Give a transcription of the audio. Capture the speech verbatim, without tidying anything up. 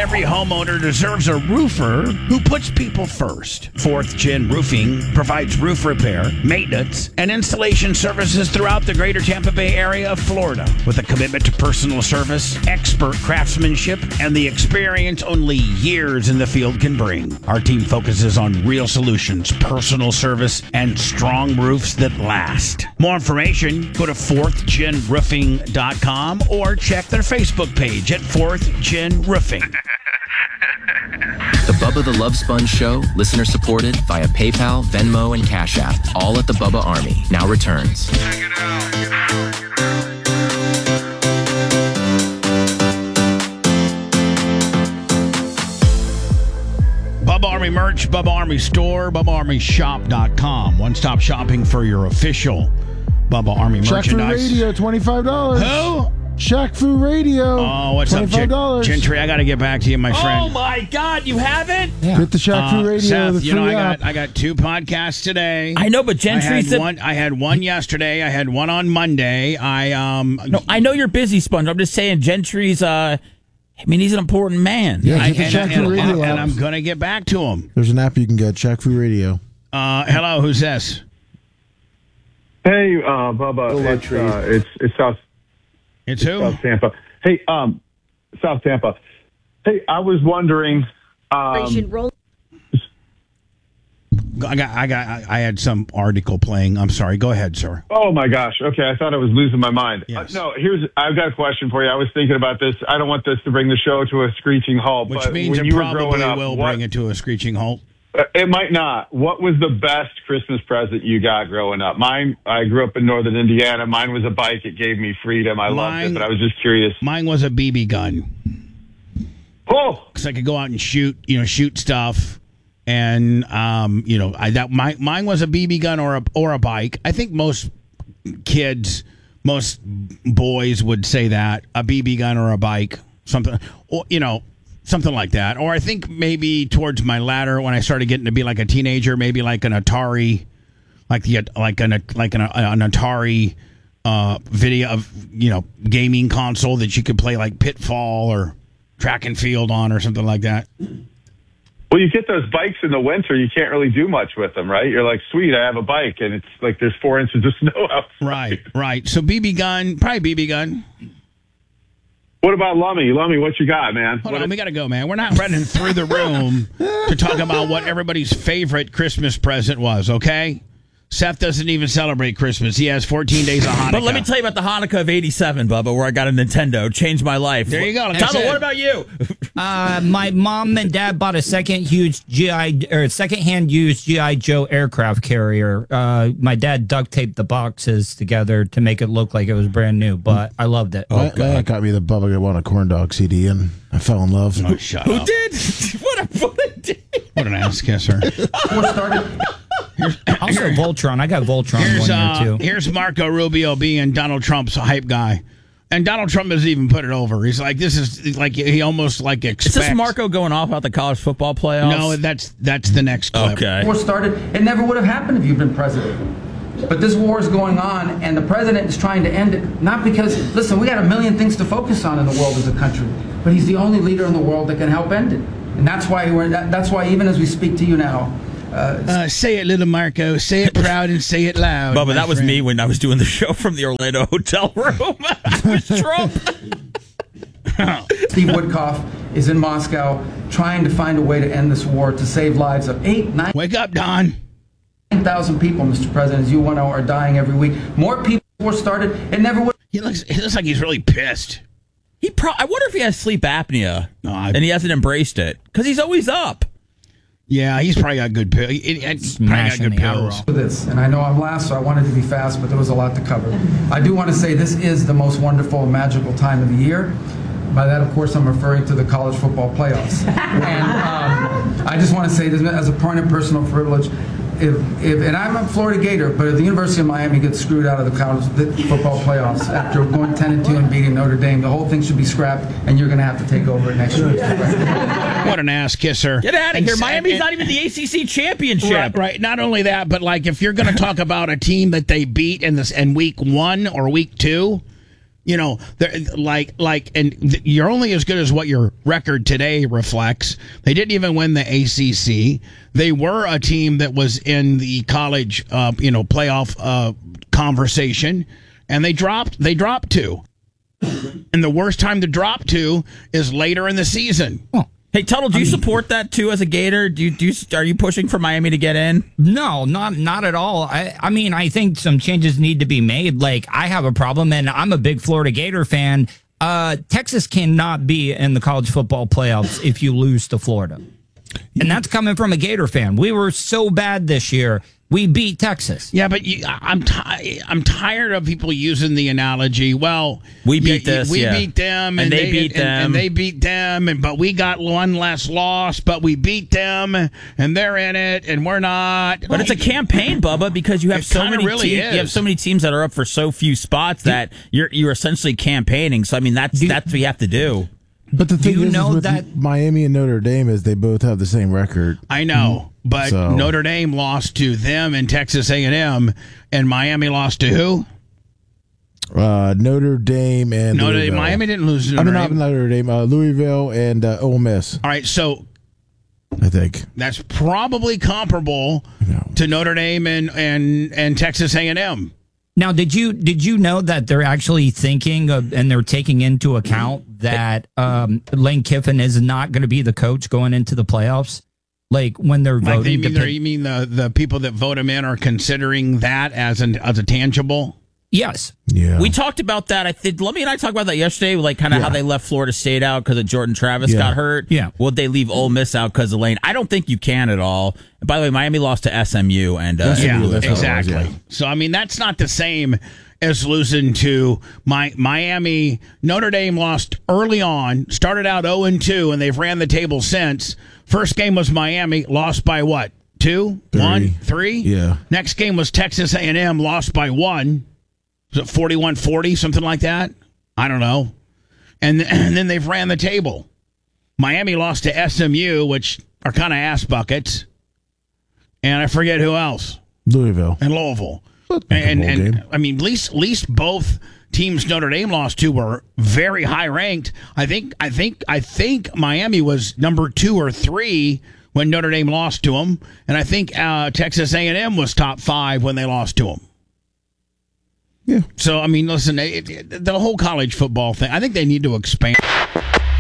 every homeowner deserves a roofer who puts people first. Fourth Gen Roofing provides roof repair, maintenance, and installation services throughout the greater Tampa Bay area of Florida. With a commitment to personal service, expert craftsmanship, and the experience only years in the field can bring. Our team focuses on real solutions, personal service, and strong roofs that last. More information, go to fourth gen roofing dot com or check their Facebook page at fourth gen roofing. The Bubba the Love Sponge Show, listener supported via PayPal, Venmo, and Cash App, all at the Bubba Army. Now returns. Check it out. Check it out. Bubba Army merch, Bubba Army store, Bubba Army shop dot com. One-stop shopping for your official Bubba Army Shaq Fu merchandise. Radio, twenty-five dollars. Who? Shaq Fu Radio. Oh, what's up, twenty-five dollars. Gentry? I got to get back to you, my friend. Oh my God, you haven't? Yeah. Get the Shaq Fu Uh, Radio. Seth, the you know, free I app. got I got two podcasts today. I know, but I Gentry had said one. I had one yesterday. I had one on Monday. I um. no. I know you're busy, Sponge. I'm just saying, Gentry's. Uh, I mean, he's an important man. Yeah, I, get the and, Shaq and, Fu and, Radio and app. I'm gonna get back to him. There's an app you can get, Shaq Fu Radio. Uh, hello, who's this? Hey, uh, Bubba, it's, uh, it's it's South It's who? South Tampa. Hey, um, South Tampa. Hey, I was wondering. Um, roll. I got. I got. I had some article playing. I'm sorry. Go ahead, sir. oh my gosh. Okay, I thought I was losing my mind. Yes. Uh, no, here's. I've got a question for you. I was thinking about this. I don't want this to bring the show to a screeching halt. Which but means when it you were probably growing up, will what- bring it to a screeching halt. Uh, It might not. What was the best Christmas present you got growing up? Mine, I grew up in northern Indiana. Mine was a bike. It gave me freedom. I loved Mine- it, but I was just curious. Mine was a B B gun. Oh, Because I could go out and shoot, you know, shoot stuff, and um, you know, I that my mine was a B B gun or a or a bike. I think most kids, most boys would say that a B B gun or a bike, something, or you know, something like that. Or I think maybe towards my latter, when I started getting to be like a teenager, maybe like an Atari, like the like an like an, an Atari uh, video of you know gaming console that you could play like Pitfall or Track and Field on or something like that. well, you get those bikes in the winter. You can't really do much with them, right? You're like, sweet, I have a bike, and it's like there's four inches of snow outside. Right, right. So B B gun, probably B B gun. What about Lummy? Lummy, what you got, man? Hold What on, we got to go, man. We're not running through the room to talk about what everybody's favorite Christmas present was, okay? Seth doesn't even celebrate Christmas. He has fourteen days of Hanukkah. But let me tell you about the Hanukkah of eighty-seven, Bubba, where I got a Nintendo. Changed my life. There you go. That's Tyler, it. what about you? Uh, my mom and dad bought a second huge G I or secondhand used G I Joe aircraft carrier. Uh, my dad duct taped the boxes together to make it look like it was brand new, but I loved it. My, my aunt got me the Bubba Won a Corn Dog C D, and I fell in love. Oh, shut Who up. did? What a, what a dick. What an ass kisser. Also, Voltron. I got Voltron Here's, one uh, year too. here's Marco Rubio being Donald Trump's hype guy. And Donald Trump doesn't even put it over. He's like, this is like, he almost like expects. Is this Marco going off about the college football playoffs? No, that's that's the next clip. Okay. war started, it never would have happened if you'd been president. But this war is going on, and the president is trying to end it, not because, listen, we got a million things to focus on in the world as a country, but he's the only leader in the world that can help end it. And that's why we're, that, that's why even as we speak to you now, uh, Uh, say it, little Marco. Say it proud and say it loud. Bubba, my that was friend. me when I was doing the show from the Orlando hotel room. I was Trump. Steve Woodcock is in Moscow trying to find a way to end this war, to save lives of eight, nine Wake up, Don. thousand people, Mister President, as you want to know, are dying every week. More people before started, it never would. He looks, he looks like he's really pissed. He pro- I wonder if he has sleep apnea No, I- and he hasn't embraced it because he's always up. Yeah, he's probably got good pills. He's probably got Smashing good the pills. For this, and I know I'm last, so I wanted to be fast, but there was a lot to cover. I do want to say this is the most wonderful, magical time of the year. By that, of course, I'm referring to the college football playoffs. And um, I just want to say this as a point of personal privilege. If, if, and I'm a Florida Gator, but if the University of Miami gets screwed out of the college the football playoffs after going ten and two and beating Notre Dame, the whole thing should be scrapped, and you're going to have to take over it next year. What an ass kisser. Get out of And here. s- Miami's and- not even the A C C championship. Right, right. Not only that, but like if you're going to talk about a team that they beat in this in week one or week two, You know, they're- like like, and th- you're only as good as what your record today reflects. They didn't even win the A C C. They were a team that was in the college, uh, you know, playoff uh, conversation, and they dropped. They dropped two. And the worst time to drop to is later in the season. Hey, Tuttle, do you support that too as a Gator? Do you, do you, are you pushing for Miami to get in? No, not not at all. I, I mean, I think some changes need to be made. Like, I have a problem, and I'm a big Florida Gator fan. Uh, Texas cannot be in the college football playoffs if you lose to Florida. And that's coming from a Gator fan. We were so bad this year. We beat Texas. Yeah, but you, I'm ti- I'm tired of people using the analogy. Well, We beat y- y- this, we yeah. beat them, And they beat and, them. and they beat them, and but we got one less loss, but we beat them, and they're in it, and we're not. But it's a campaign, Bubba, because you have It so kinda many really teams. is. You have so many teams that are up for so few spots that you're you're essentially campaigning. So I mean, that's that's what you have to do. But the thing you is, know is with that- Miami and Notre Dame is they both have the same record. I know, but So- Notre Dame lost to them and Texas A and M, and Miami lost to who? Uh, Notre Dame and Notre Dame. Louisville. Miami didn't lose to I Notre mean, not Dame. Notre Dame. Uh, Louisville and uh, Ole Miss. All right, so I think. that's probably comparable No. to Notre Dame and and and Texas A and M. Now, did you did you know that they're actually thinking of, and they're taking into account that um, Lane Kiffin is not going to be the coach going into the playoffs? Like when they're Like they voting mean, to they're- pick, you mean the, the people that vote him in are considering that as an as a tangible? yes. Yeah. We talked about that. I think Lummy and I talked about that yesterday, like kind of how they left Florida State out because of Jordan Travis Yeah. got hurt. Yeah. Would they leave Ole Miss out because of Lane? I don't think you can at all. And by the way, Miami lost to S M U and uh, Yeah, that's how it was, exactly. yeah. So I mean, that's not the same as losing to my Miami. Notre Dame lost early on, started out zero and two, and they've ran the table since. First game was Miami, lost by what? Two, Three. one, three. Yeah. Next game was Texas A and M, lost by one. Was it forty-one forty, something like that? I don't know. And and then they've ran the table. Miami lost to S M U, which are kind of ass buckets, and I forget who else. Louisville. And Louisville. Like a And, bowl and game. I mean, least least both teams Notre Dame lost to were very high ranked. I think I think I think Miami was number two or three when Notre Dame lost to them, and I think uh, Texas A and M was top five when they lost to them. Yeah. So I mean, listen, it, it, the whole college football thing. I think they need to expand.